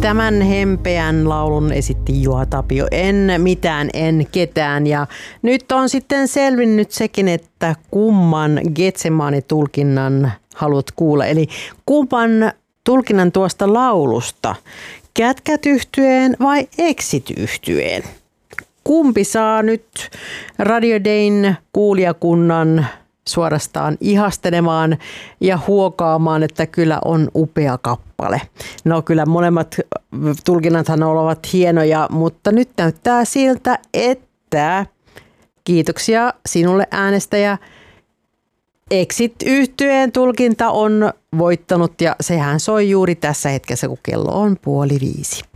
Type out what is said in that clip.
Tämän hempeän laulun esitti Juha Tapio. En mitään, en ketään. Ja nyt on sitten selvinnyt sekin, että kumman Getsemane-tulkinnan haluat kuulla. Eli kumman tulkinnan tuosta laulusta? Kätkät-yhtyeen vai Exit-yhtyeen? Kumpi saa nyt Radio Dayn kuulijakunnan suorastaan ihastelemaan ja huokaamaan, että kyllä on upea kappale. No kyllä molemmat tulkinnathan ovat hienoja, mutta nyt näyttää siltä, että kiitoksia sinulle äänestäjä. Exit-yhtyeen tulkinta on voittanut ja sehän soi juuri tässä hetkessä, kun kello on 4:30.